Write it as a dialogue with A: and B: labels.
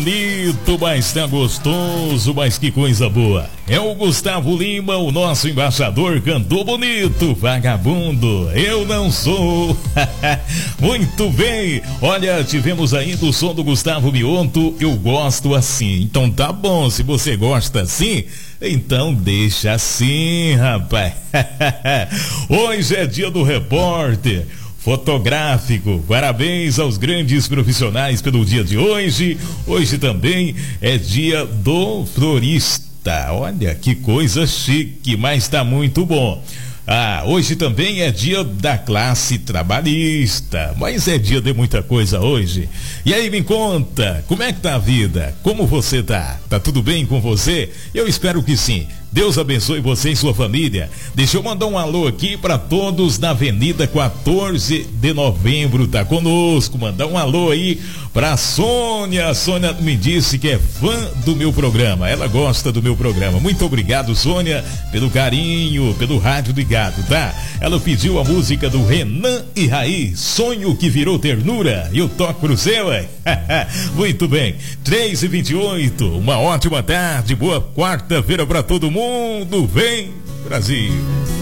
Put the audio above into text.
A: Bonito, mas tá gostoso, mas que coisa boa. É o Gustavo Lima, o nosso embaixador, cantou bonito, vagabundo, eu não sou. Muito bem, olha, tivemos ainda o som do Gustavo Mionto, eu gosto assim. Então tá bom, se você gosta assim, então deixa assim, rapaz. Hoje é dia do repórter fotográfico. Parabéns aos grandes profissionais pelo dia de hoje. Hoje também é dia do florista. Olha que coisa chique, mas tá muito bom. Hoje também é dia da classe trabalhista, mas é dia de muita coisa hoje. E aí, me conta, como é que tá a vida? Como você tá? Tá tudo bem com você? Eu espero que sim. Deus abençoe você e sua família. Deixa eu mandar um alô aqui para todos na Avenida 14 de Novembro, tá conosco. Mandar um alô aí para Sônia. A Sônia me disse que é fã do meu programa. Ela gosta do meu programa. Muito obrigado, Sônia, pelo carinho, pelo rádio ligado, tá? Ela pediu a música do Renan e Raí, Sonho que Virou Ternura. E eu toco pro seu, ué. Muito bem. 3h28, uma ótima tarde, boa quarta-feira para todo mundo. Vem, Brasil!